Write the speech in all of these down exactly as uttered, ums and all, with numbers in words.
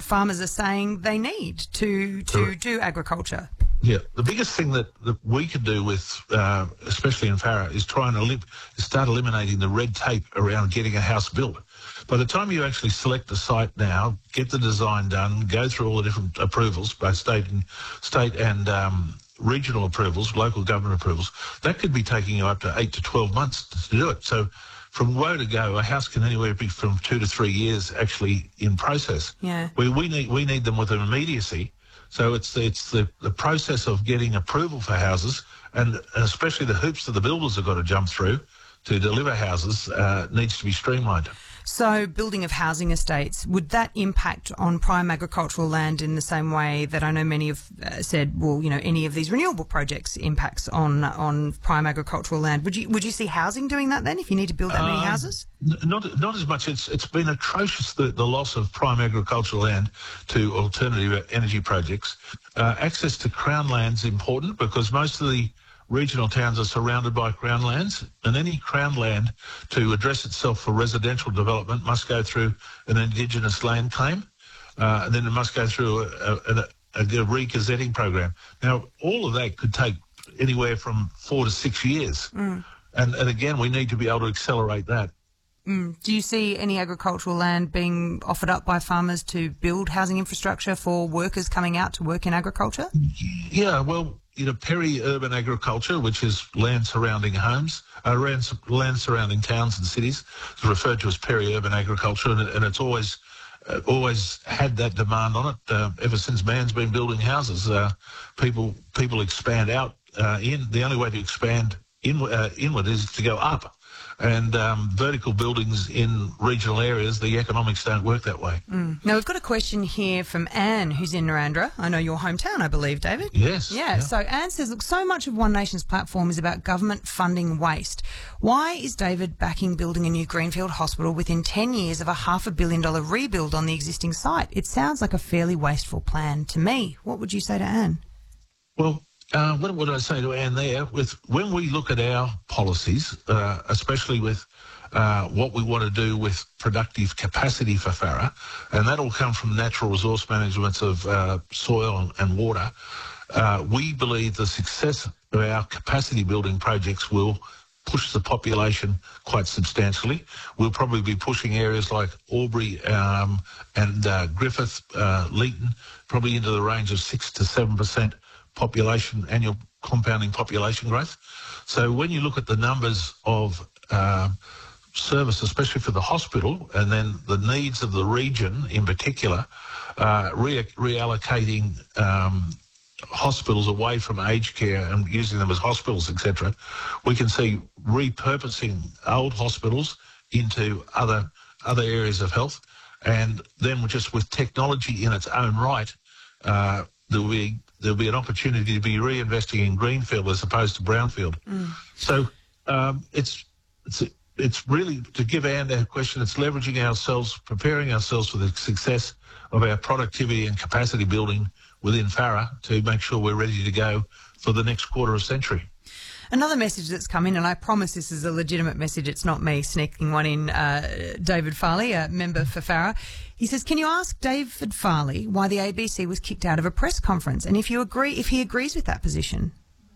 farmers are saying they need to to Correct. do agriculture. Yeah, the biggest thing that, that we can do with, uh, especially in Farah, is try and elim- start eliminating the red tape around getting a house built. By the time you actually select the site now, get the design done, go through all the different approvals, both state and state and um, regional approvals, local government approvals, that could be taking you up to eight to twelve months to do it. So from woe to go, a house can anywhere be from two to three years actually in process. Yeah. We, we need we need them with an immediacy. So it's it's the, the process of getting approval for houses, and especially the hoops that the builders have got to jump through to deliver houses uh, needs to be streamlined. So building of housing estates, would that impact on prime agricultural land in the same way that I know many have uh, said, well, you know, any of these renewable projects impacts on on prime agricultural land? Would you would you see housing doing that then if you need to build that many Um, houses? N- Not not as much. It's it's been atrocious, the, the loss of prime agricultural land to alternative energy projects. Uh, access to Crown land's important because most of the regional towns are surrounded by Crown lands, and any Crown land to address itself for residential development must go through an Indigenous land claim, uh, and then it must go through a, a, a, a re-gazetting program. Now, all of that could take anywhere from four to six years. Mm. And, and again, we need to be able to accelerate that. Mm. Do you see any agricultural land being offered up by farmers to build housing infrastructure for workers coming out to work in agriculture? Yeah, well, you know, peri-urban agriculture, which is land surrounding homes, uh, land, land surrounding towns and cities, is referred to as peri-urban agriculture, and, and it's always uh, always had that demand on it uh, ever since man's been building houses. Uh, people people expand out uh, in. The only way to expand in, uh, inward is to go up. And um, vertical buildings in regional areas, the economics don't work that way. Mm. Now, we've got a question here from Anne, who's in Narandra. I know your hometown, I believe, David. Yes. Yeah, yeah, so Anne says, look, so much of One Nation's platform is about government funding waste. Why is David backing building a new greenfield hospital within ten years of a half a billion dollar rebuild on the existing site? It sounds like a fairly wasteful plan to me. What would you say to Anne? Well, Uh, what would I say to Anne there? With when we look at our policies, uh, especially with uh, what we want to do with productive capacity for Farah, and that'll come from natural resource management of uh, soil and, and water, uh, we believe the success of our capacity building projects will push the population quite substantially. We'll probably be pushing areas like Albury um, and uh, Griffith, uh, Leeton, probably into the range of six to seven percent population, annual compounding population growth. So when you look at the numbers of uh, service, especially for the hospital, and then the needs of the region in particular, uh, re- reallocating um, hospitals away from aged care and using them as hospitals, et cetera, we can see repurposing old hospitals into other other areas of health. And then just with technology in its own right, uh, there'll be there'll be an opportunity to be reinvesting in greenfield as opposed to brownfield. Mm. So um, it's it's it's really, to give Anne that question, it's leveraging ourselves, preparing ourselves for the success of our productivity and capacity building within Farah to make sure we're ready to go for the next quarter of century. Another message that's come in, and I promise this is a legitimate message, it's not me sneaking one in, uh, David Farley, a member for Farah. He says, can you ask David Farley why the A B C was kicked out of a press conference, and if you agree, if he agrees with that position?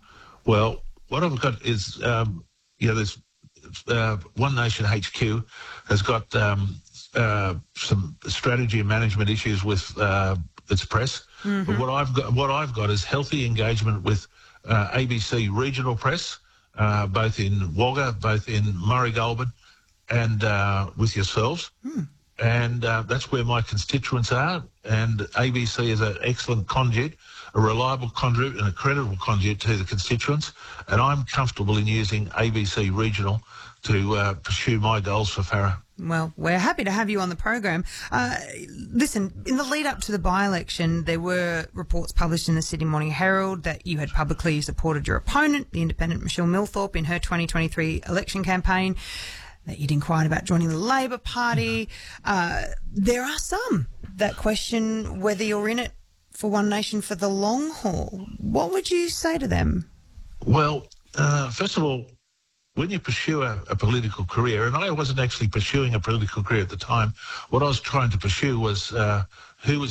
Well, what I've got is, um, you know, there's uh, One Nation H Q has got um, uh, some strategy and management issues with uh, its press. Mm-hmm. But what I've got, what I've got is healthy engagement with Uh, A B C regional press, uh, both in Wagga, both in Murray-Goulburn, and uh, with yourselves. Mm. And uh, that's where my constituents are. And A B C is an excellent conduit, a reliable conduit and a credible conduit to the constituents. And I'm comfortable in using A B C regional to uh, pursue my goals for Farah. Well, we're happy to have you on the program. Uh, listen, in the lead up to the by-election, there were reports published in the Sydney Morning Herald that you had publicly supported your opponent, the independent Michelle Millthorpe, in her twenty twenty-three election campaign, that you'd inquired about joining the Labor Party. Uh, there are some that question whether you're in it for One Nation for the long haul. What would you say to them? Well, uh, first of all, when you pursue a, a political career, and I wasn't actually pursuing a political career at the time, what I was trying to pursue was uh, who was